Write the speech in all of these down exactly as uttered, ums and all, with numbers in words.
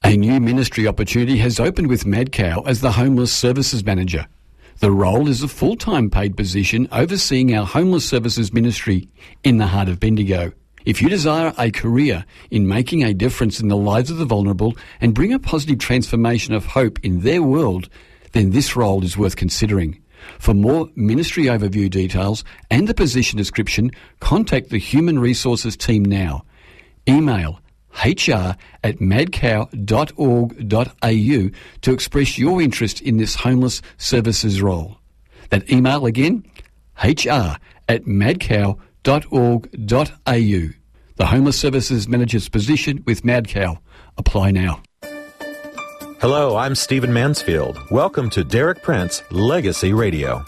A new ministry opportunity has opened with Madcow as the Homeless Services Manager. The role is a full-time paid position overseeing our homeless services ministry in the heart of Bendigo. If you desire a career in making a difference in the lives of the vulnerable and bring a positive transformation of hope in their world, then this role is worth considering. For more ministry overview details and the position description, contact the Human Resources team now. Email h r at madcow dot org dot a u to express your interest in this homeless services role. That email again, h r at madcow dot org dot a u. The Homeless Services Manager's position with Madcow. Apply now. Hello, I'm Stephen Mansfield. Welcome to Derek Prince Legacy Radio.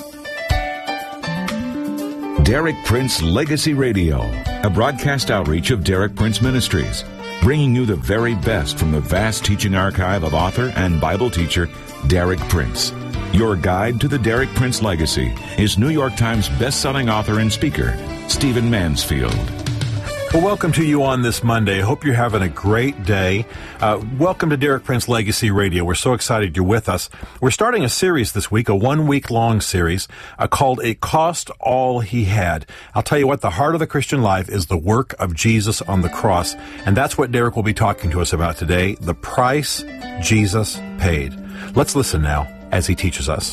Derek Prince Legacy Radio, a broadcast outreach of Derek Prince Ministries, bringing you the very best from the vast teaching archive of author and Bible teacher Derek Prince. Your guide to the Derek Prince legacy is New York Times best-selling author and speaker, Stephen Mansfield. Well, welcome to you on this Monday. I hope you're having a great day. Uh, welcome to Derek Prince Legacy Radio. We're so excited you're with us. We're starting a series this week, a one-week-long series uh, called It Cost All He Had. I'll tell you what, the heart of the Christian life is the work of Jesus on the cross, and that's what Derek will be talking to us about today, the price Jesus paid. Let's listen now as he teaches us.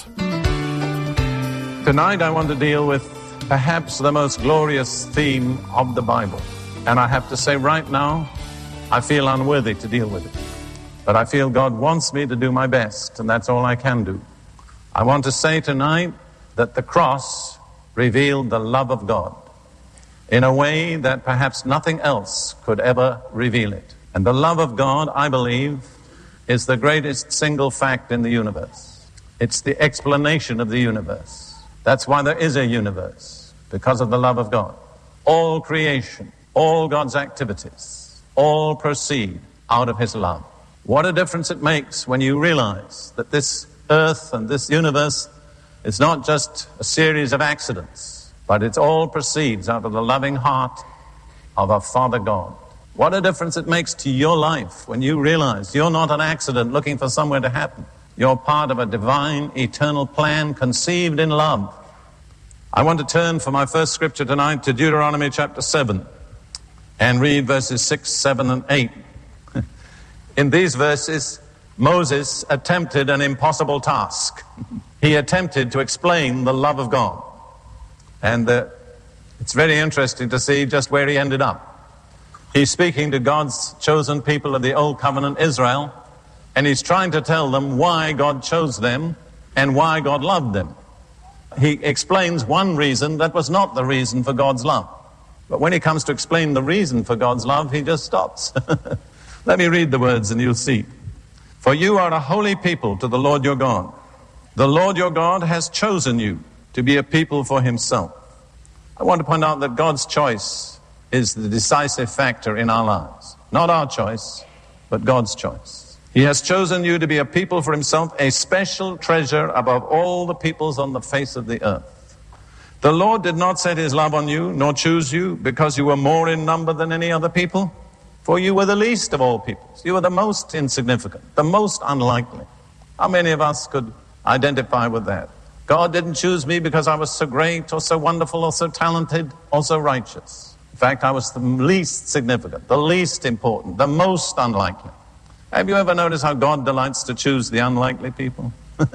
Tonight I want to deal with perhaps the most glorious theme of the Bible. And I have to say right now, I feel unworthy to deal with it. But I feel God wants me to do my best, and that's all I can do. I want to say tonight that the cross revealed the love of God in a way that perhaps nothing else could ever reveal it. And the love of God, I believe, is the greatest single fact in the universe. It's the explanation of the universe. That's why there is a universe, because of the love of God. All creation, all God's activities, all proceed out of His love. What a difference it makes when you realize that this earth and this universe is not just a series of accidents, but it all proceeds out of the loving heart of our Father God. What a difference it makes to your life when you realize you're not an accident looking for somewhere to happen. You're part of a divine, eternal plan conceived in love. I want to turn for my first scripture tonight to Deuteronomy chapter seven. And read verses six, seven, and eight. In these verses, Moses attempted an impossible task. He attempted to explain the love of God. And uh, it's very interesting to see just where he ended up. He's speaking to God's chosen people of the Old Covenant, Israel, and he's trying to tell them why God chose them and why God loved them. He explains one reason that was not the reason for God's love. But when he comes to explain the reason for God's love, he just stops. Let me read the words and you'll see. For you are a holy people to the Lord your God. The Lord your God has chosen you to be a people for himself. I want to point out that God's choice is the decisive factor in our lives. Not our choice, but God's choice. He has chosen you to be a people for himself, a special treasure above all the peoples on the face of the earth. The Lord did not set his love on you, nor choose you, because you were more in number than any other people. For you were the least of all peoples. You were the most insignificant, the most unlikely. How many of us could identify with that? God didn't choose me because I was so great or so wonderful or so talented or so righteous. In fact, I was the least significant, the least important, the most unlikely. Have you ever noticed how God delights to choose the unlikely people?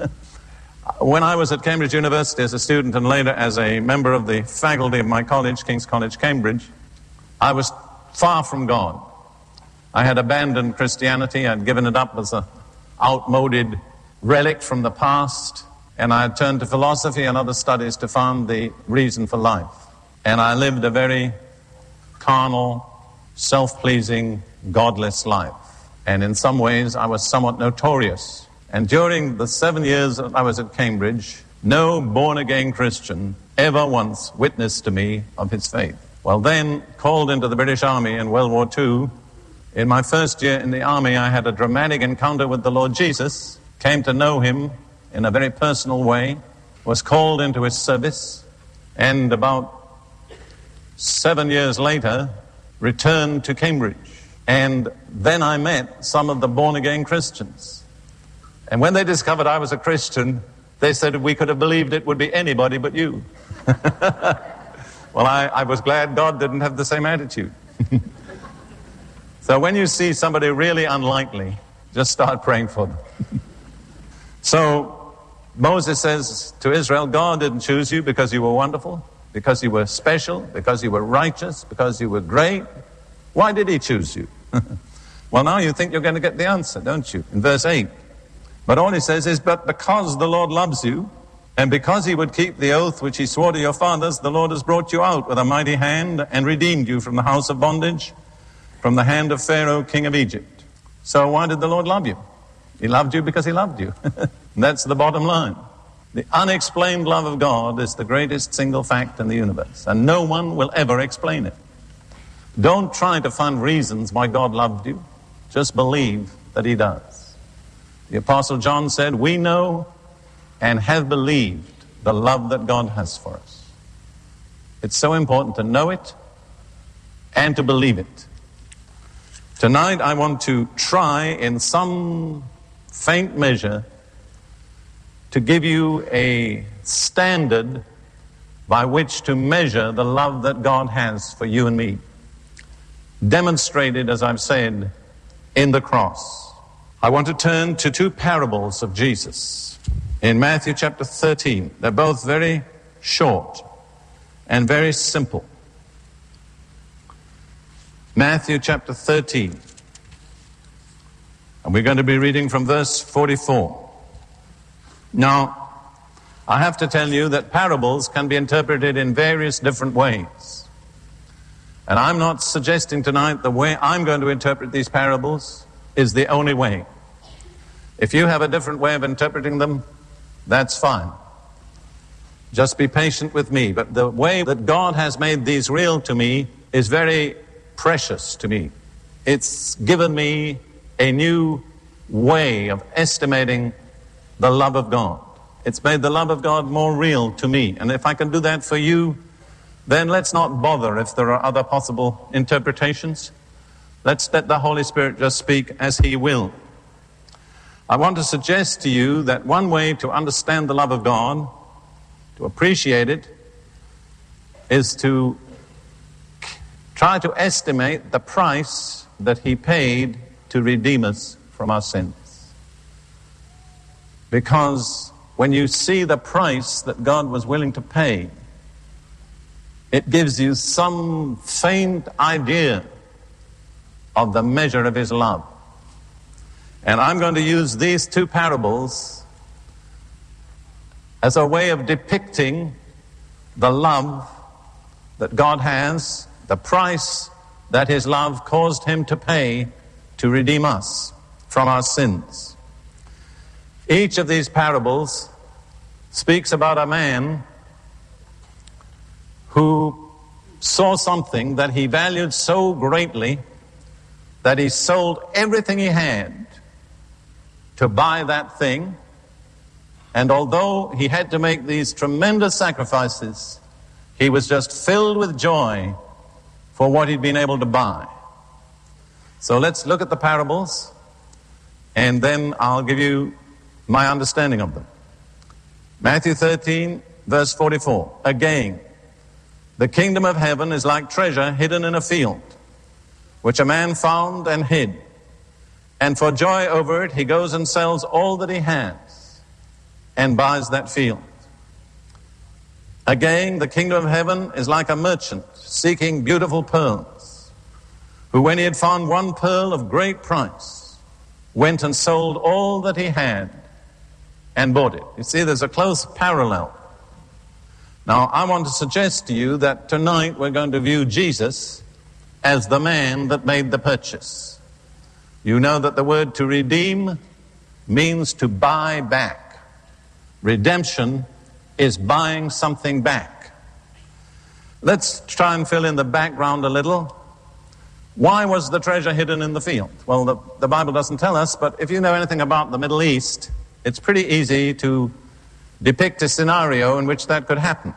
When I was at Cambridge University as a student and later as a member of the faculty of my college, King's College, Cambridge, I was far from God. I had abandoned Christianity. I'd given it up as an outmoded relic from the past, and I had turned to philosophy and other studies to find the reason for life. And I lived a very carnal, self-pleasing, godless life. And in some ways, I was somewhat notorious. And during the seven years that I was at Cambridge, no born-again Christian ever once witnessed to me of his faith. Well, then, called into the British Army in World War Two, in my first year in the Army, I had a dramatic encounter with the Lord Jesus, came to know him in a very personal way, was called into his service, and about seven years later, returned to Cambridge. And then I met some of the born-again Christians. And when they discovered I was a Christian, they said we could have believed it would be anybody but you. Well, I, I was glad God didn't have the same attitude. So when you see somebody really unlikely, just start praying for them. So Moses says to Israel, God didn't choose you because you were wonderful, because you were special, because you were righteous, because you were great. Why did he choose you? Well, now you think you're going to get the answer, don't you? In verse eight. But all he says is, but because the Lord loves you, and because he would keep the oath which he swore to your fathers, the Lord has brought you out with a mighty hand and redeemed you from the house of bondage, from the hand of Pharaoh, king of Egypt. So why did the Lord love you? He loved you because he loved you. That's the bottom line. The unexplained love of God is the greatest single fact in the universe, and no one will ever explain it. Don't try to find reasons why God loved you. Just believe that he does. The Apostle John said, we know and have believed the love that God has for us. It's so important to know it and to believe it. Tonight I want to try in some faint measure to give you a standard by which to measure the love that God has for you and me. Demonstrated, as I've said, in the cross. I want to turn to two parables of Jesus in Matthew chapter thirteen. They're both very short and very simple. Matthew chapter thirteen. And we're going to be reading from verse forty-four. Now, I have to tell you that parables can be interpreted in various different ways. And I'm not suggesting tonight the way I'm going to interpret these parables is the only way. If you have a different way of interpreting them, that's fine. Just be patient with me. But the way that God has made these real to me is very precious to me. It's given me a new way of estimating the love of God. It's made the love of God more real to me. And if I can do that for you, then let's not bother if there are other possible interpretations. Let's let the Holy Spirit just speak as he will. I want to suggest to you that one way to understand the love of God, to appreciate it, is to try to estimate the price that he paid to redeem us from our sins. Because when you see the price that God was willing to pay, it gives you some faint idea of the measure of his love. And I'm going to use these two parables as a way of depicting the love that God has, the price that his love caused him to pay to redeem us from our sins. Each of these parables speaks about a man who saw something that he valued so greatly that he sold everything he had to buy that thing. And although he had to make these tremendous sacrifices, he was just filled with joy for what he'd been able to buy. So let's look at the parables, and then I'll give you my understanding of them. Matthew thirteen, verse forty-four. Again, the kingdom of heaven is like treasure hidden in a field, which a man found and hid. And for joy over it, he goes and sells all that he has and buys that field. Again, the kingdom of heaven is like a merchant seeking beautiful pearls, who when he had found one pearl of great price, went and sold all that he had and bought it. You see, there's a close parallel. Now, I want to suggest to you that tonight we're going to view Jesus as the man that made the purchase. You know that the word to redeem means to buy back. Redemption is buying something back. Let's try and fill in the background a little. Why was the treasure hidden in the field? Well, the, the Bible doesn't tell us, but if you know anything about the Middle East, it's pretty easy to depict a scenario in which that could happen.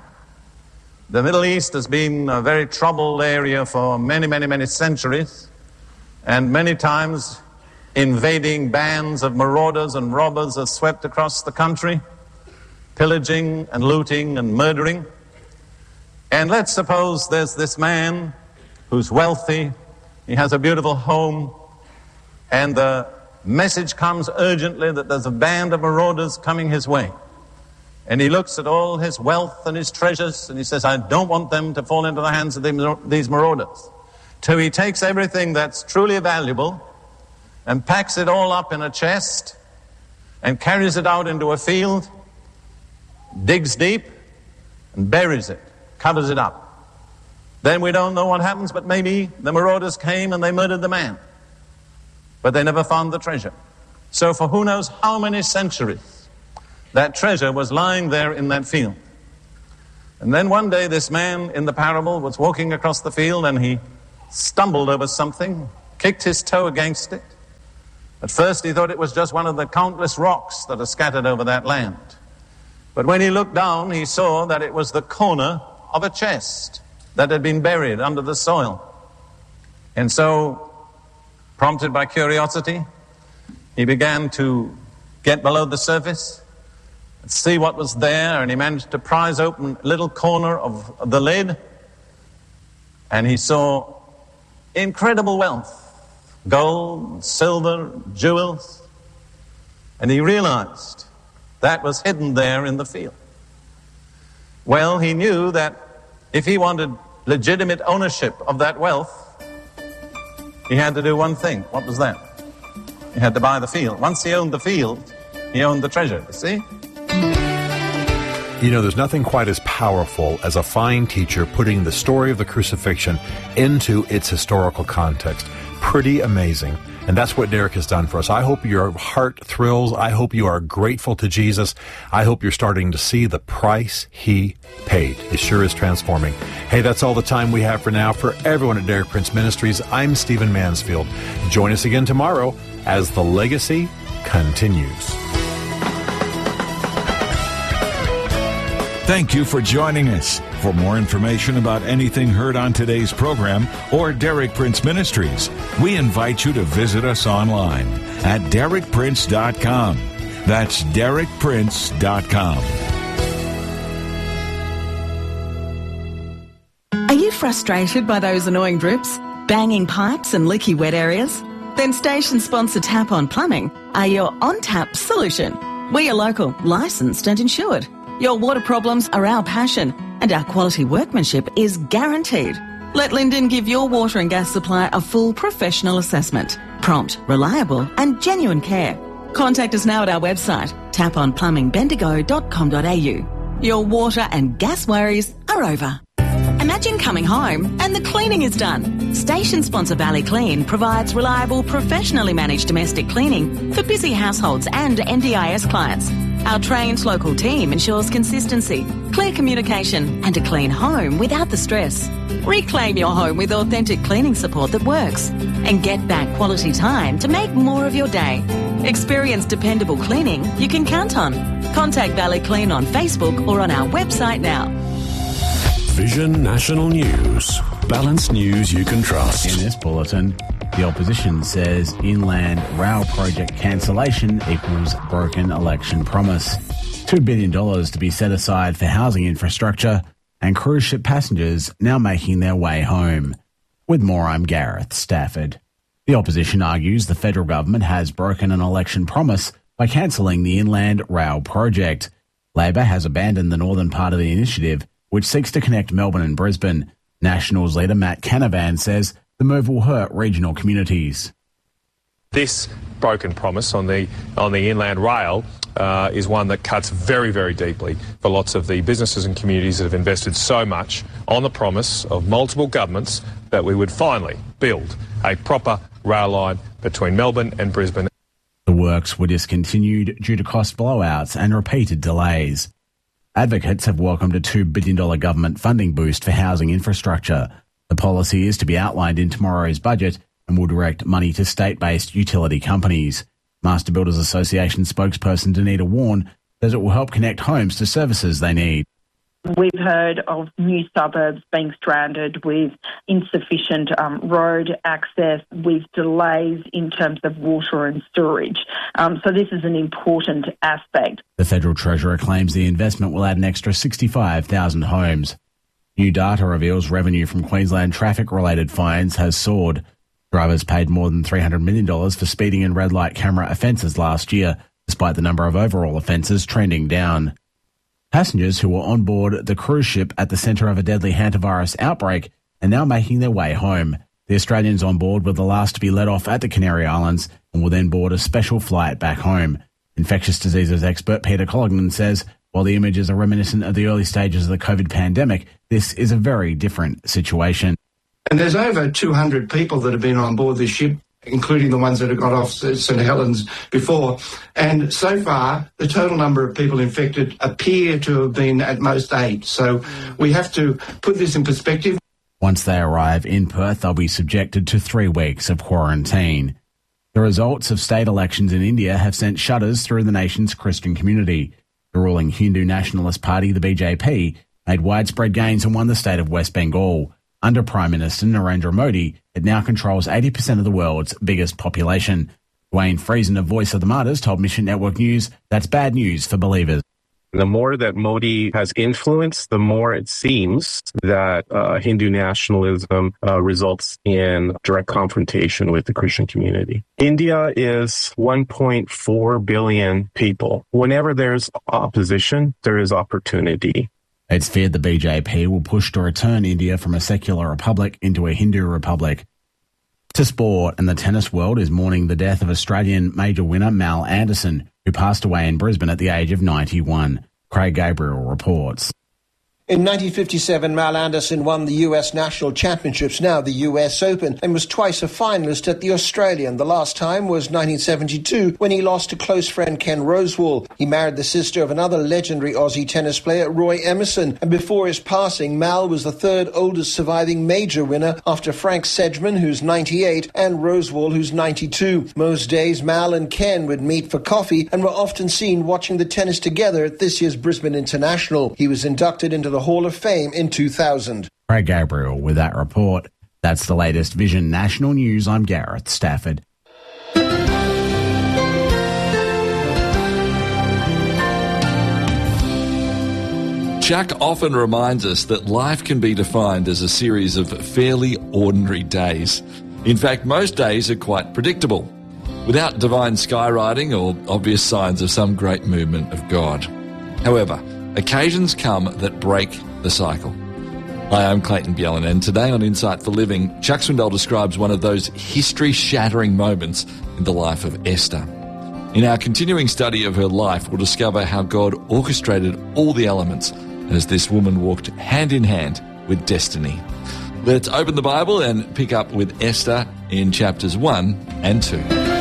The Middle East has been a very troubled area for many, many, many centuries. and many times invading bands of marauders and robbers have swept across the country, pillaging and looting and murdering. And let's suppose there's this man who's wealthy, he has a beautiful home, and the message comes urgently that there's a band of marauders coming his way. And he looks at all his wealth and his treasures, and he says, I don't want them to fall into the hands of these marauders. So he takes everything that's truly valuable and packs it all up in a chest and carries it out into a field, digs deep, and buries it, covers it up. Then we don't know what happens, but maybe the marauders came and they murdered the man. But they never found the treasure. So for who knows how many centuries, that treasure was lying there in that field. And then one day this man in the parable was walking across the field and he stumbled over something, kicked his toe against it. At first he thought it was just one of the countless rocks that are scattered over that land. But when he looked down, he saw that it was the corner of a chest that had been buried under the soil. And so, prompted by curiosity, he began to get below the surface and see what was there, and he managed to prise open a little corner of the lid, and he saw incredible wealth, gold, silver, jewels, and he realized that was hidden there in the field. Well, he knew that if he wanted legitimate ownership of that wealth, he had to do one thing. What was that? He had to buy the field. Once he owned the field, he owned the treasure, you see? You know, there's nothing quite as powerful as a fine teacher putting the story of the crucifixion into its historical context. Pretty amazing. And that's what Derek has done for us. I hope your heart thrills. I hope you are grateful to Jesus. I hope you're starting to see the price he paid. It sure is transforming. Hey, that's all the time we have for now. For everyone at Derek Prince Ministries, I'm Stephen Mansfield. Join us again tomorrow as the legacy continues. Thank you for joining us. For more information about anything heard on today's program or Derek Prince Ministries, we invite you to visit us online at derek prince dot com. That's derek prince dot com. Are you frustrated by those annoying drips, banging pipes and leaky wet areas? Then station sponsor Tap On Plumbing are your on-tap solution. We are local, licensed and insured. Your water problems are our passion, and our quality workmanship is guaranteed. Let Linden give your water and gas supply a full professional assessment. Prompt, reliable and genuine care. Contact us now at our website, tap on plumbing bendigo dot com dot a u. Your water and gas worries are over. Imagine coming home and the cleaning is done. Station sponsor Valley Clean provides reliable, professionally managed domestic cleaning for busy households and N D I S clients. Our trained local team ensures consistency, clear communication and a clean home without the stress. Reclaim your home with authentic cleaning support that works and get back quality time to make more of your day. Experience dependable cleaning you can count on. Contact Valley Clean on Facebook or on our website now. Vision National News. Balanced news you can trust. In this bulletin, the opposition says inland rail project cancellation equals broken election promise. two billion dollars to be set aside for housing infrastructure and cruise ship passengers now making their way home. With more, I'm Gareth Stafford. The opposition argues the federal government has broken an election promise by cancelling the inland rail project. Labor has abandoned the northern part of the initiative, which seeks to connect Melbourne and Brisbane. Nationals leader Matt Canavan says the move will hurt regional communities. This broken promise on the on the inland rail uh, is one that cuts very, very deeply for lots of the businesses and communities that have invested so much on the promise of multiple governments that we would finally build a proper rail line between Melbourne and Brisbane. The works were discontinued due to cost blowouts and repeated delays. Advocates have welcomed a two billion dollars government funding boost for housing infrastructure. The policy is to be outlined in tomorrow's budget and will direct money to state-based utility companies. Master Builders Association spokesperson Danita Warren says it will help connect homes to services they need. We've heard of new suburbs being stranded with insufficient um, road access, with delays in terms of water and sewerage. Um, so this is an important aspect. The Federal Treasurer claims the investment will add an extra sixty-five thousand homes. New data reveals revenue from Queensland traffic-related fines has soared. Drivers paid more than three hundred million dollars for speeding and red light camera offences last year, despite the number of overall offences trending down. Passengers who were on board the cruise ship at the centre of a deadly hantavirus outbreak are now making their way home. The Australians on board were the last to be let off at the Canary Islands and will then board a special flight back home. Infectious diseases expert Peter Collignan says while the images are reminiscent of the early stages of the COVID pandemic, this is a very different situation. And there's over two hundred people that have been on board this ship, including the ones that have got off St Helens before. And so far, the total number of people infected appear to have been at most eight. So we have to put this in perspective. Once they arrive in Perth, they'll be subjected to three weeks of quarantine. The results of state elections in India have sent shudders through the nation's Christian community. The ruling Hindu Nationalist Party, the B J P, made widespread gains and won the state of West Bengal. Under Prime Minister Narendra Modi, it now controls eighty percent of the world's biggest population. Dwayne Friesen of Voice of the Martyrs told Mission Network News that's bad news for believers. The more that Modi has influence, the more it seems that uh, Hindu nationalism uh, results in direct confrontation with the Christian community. India is one point four billion people. Whenever there's opposition, there is opportunity. It's feared the B J P will push to return India from a secular republic into a Hindu republic. To sport, and the tennis world is mourning the death of Australian major winner Mal Anderson, who passed away in Brisbane at the age of ninety-one. Craig Gabriel reports. In nineteen fifty-seven, Mal Anderson won the U S National Championships, now the U S Open, and was twice a finalist at the Australian. The last time was nineteen seventy-two, when he lost to close friend Ken Rosewall. He married the sister of another legendary Aussie tennis player, Roy Emerson, and before his passing, Mal was the third oldest surviving major winner after Frank Sedgman, who's ninety-eight, and Rosewall, who's ninety-two. Most days, Mal and Ken would meet for coffee and were often seen watching the tennis together at this year's Brisbane International. He was inducted into the Hall of Fame in two thousand. Craig Gabriel with that report. That's the latest Vision National News. I'm Gareth Stafford. Chuck often reminds us that life can be defined as a series of fairly ordinary days. In fact, most days are quite predictable, without divine skywriting or obvious signs of some great movement of God. However, occasions come that break the cycle. Hi, I'm Clayton Bjellan, and today on Insight for Living, Chuck Swindoll describes one of those history-shattering moments in the life of Esther. In our continuing study of her life, we'll discover how God orchestrated all the elements as this woman walked hand in hand with destiny. Let's open the Bible and pick up with Esther in chapters one and two.